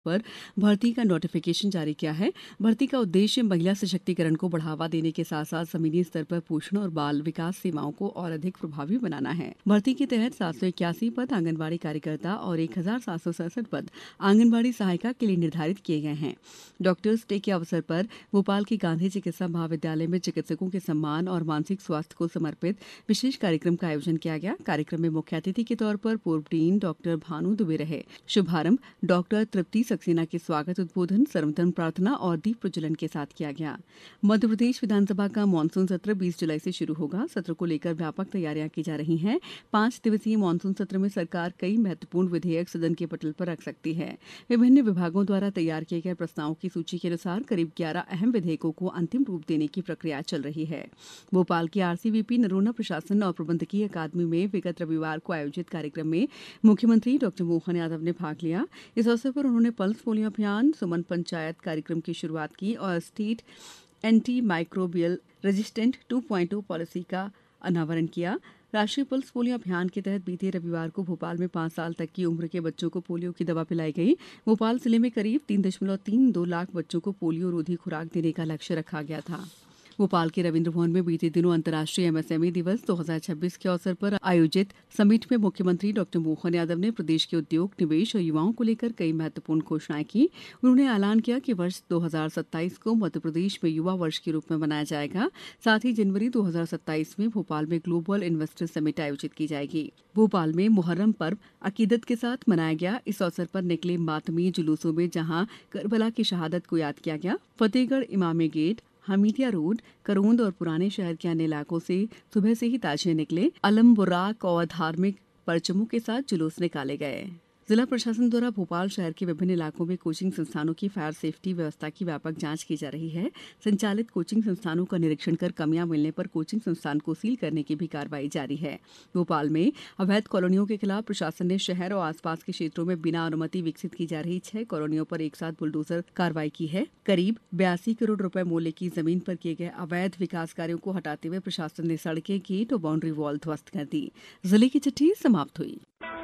पर भर्ती का नोटिफिकेशन जारी किया है। भर्ती का उद्देश्य महिला सशक्तिकरण को बढ़ावा देने के साथ साथ जमीनी स्तर पर पोषण और बाल विकास सेवाओं को और अधिक प्रभावी बनाना है। भर्ती के तहत 781 पद आंगनबाड़ी कार्यकर्ता और 1767 पद आंगनबाड़ी सहायिका के लिए निर्धारित किए गए हैं। डॉक्टर्स डे के अवसर पर भोपाल के गांधी चिकित्सा महाविद्यालय में चिकित्सकों के सम्मान और मानसिक स्वास्थ्य को समर्पित विशेष कार्यक्रम का आयोजन किया गया। कार्यक्रम में मुख्य अतिथि के तौर पर पूर्व डीन डॉक्टर भानु दुबे रहे। शुभारंभ डॉक्टर तृप्ति सक्सेना के स्वागत उद्बोधन सर्वधर्म प्रार्थना और दीप प्रज्वलन के साथ किया गया। मध्य प्रदेश विधानसभा का मानसून सत्र 20 जुलाई से शुरू होगा। सत्र को लेकर व्यापक तैयारियां की जा रही हैं। 5 दिवसीय मानसून सत्र में सरकार कई महत्वपूर्ण विधेयक सदन के पटल पर रख सकती है। विभिन्न विभागों द्वारा तैयार किए गए प्रस्तावों की सूची के अनुसार करीब 11 अहम विधेयकों को अंतिम रूप देने की प्रक्रिया चल रही है। भोपाल की आरसीव्हीपी नरोन्ना प्रशासन और प्रबंधकीय अकादमी में विगत रविवार को आयोजित कार्यक्रम में मुख्यमंत्री डॉक्टर मोहन यादव ने भाग लिया। इस अवसर पर उन्होंने पल्स पोलियो अभियान, सुमन पंचायत कार्यक्रम की शुरुआत की और state anti microbial resistant 2.0 policy का अनावरण किया। राष्ट्रीय पल्स पोलियो अभियान के तहत बीते रविवार को भोपाल में 5 साल तक की उम्र के बच्चों को पोलियो की दवा पिलाई गई। भोपाल जिले में करीब 3.32 लाख बच्चों को पोलियो रोधी खुराक देने का लक्ष्य रखा गया था। भोपाल के रविंद्र भवन में बीते दिनों अंतर्राष्ट्रीय एमएसएमई दिवस 2026 के अवसर पर आयोजित समिट में मुख्यमंत्री डॉक्टर मोहन यादव ने प्रदेश के उद्योग, निवेश और युवाओं को लेकर कई महत्वपूर्ण घोषणाएं की। उन्होंने ऐलान किया कि वर्ष 2027 को मध्य प्रदेश में युवा वर्ष के रूप में मनाया जाएगा। साथ ही जनवरी 2027 में भोपाल में ग्लोबल इन्वेस्टर समिट आयोजित की जाएगी। भोपाल में मुहर्रम पर्व अकीदत के साथ मनाया गया। इस अवसर पर निकले मातमी जुलूसों में जहां करबला की शहादत को याद किया गया, फतेहगढ़ इमामे गेट, हमीदिया रोड, करोंद और पुराने शहर के अन्य इलाकों से सुबह से ही ताजिए निकले। अलम बुराक और धार्मिक परचमों के साथ जुलूस निकाले गए। जिला प्रशासन द्वारा भोपाल शहर के विभिन्न इलाकों में कोचिंग संस्थानों की फायर सेफ्टी व्यवस्था की व्यापक जांच की जा रही है। संचालित कोचिंग संस्थानों का निरीक्षण कर कमियां मिलने पर कोचिंग संस्थान को सील करने की भी कार्रवाई जारी है। भोपाल में अवैध कॉलोनियों के खिलाफ प्रशासन ने शहर और आसपास के क्षेत्रों में बिना अनुमति विकसित की जा रही 6 कॉलोनियों पर एक साथ बुलडोजर कार्रवाई की है। करीब 82 करोड़ रुपए मूल्य की जमीन पर किए गए अवैध विकास कार्यों को हटाते हुए प्रशासन ने सड़कें, गेट और बाउंड्री वॉल ध्वस्त कर दी। जिले की चिट्ठी समाप्त हुई।